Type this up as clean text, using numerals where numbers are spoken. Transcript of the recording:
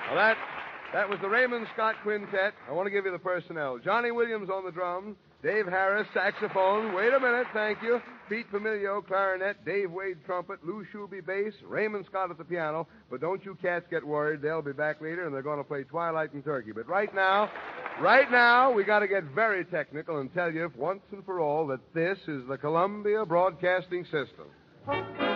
Well, that was the Raymond Scott Quintet. I want to give you the personnel. Johnny Williams on the drums, Dave Harris, saxophone. Wait a minute, thank you. Pete Familio, clarinet, Dave Wade, trumpet, Lou Shuby, bass, Raymond Scott at the piano. But don't you cats get worried. They'll be back later, and they're going to play Twilight and Turkey. But right now, we got to get very technical and tell you once and for all that this is the Columbia Broadcasting System.